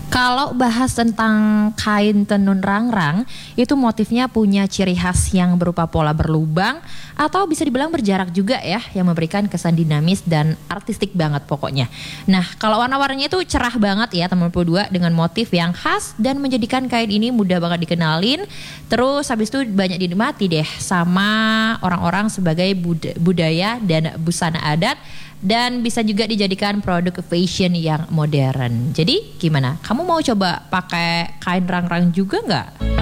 Kalau bahas tentang kain tenun rangrang, itu motifnya punya ciri khas yang berupa pola berlubang atau bisa dibilang berjarak juga ya, yang memberikan kesan dinamis dan artistik banget pokoknya. Nah, kalau warna-warnanya itu cerah banget ya teman 2 dengan motif yang khas dan menjadikan kain ini mudah banget dikenalin. Terus habis itu banyak dinikmati deh sama orang-orang sebagai budaya dan busana adat. Dan bisa juga dijadikan produk fashion yang modern. Jadi gimana? Kamu mau coba pakai kain rangrang juga nggak?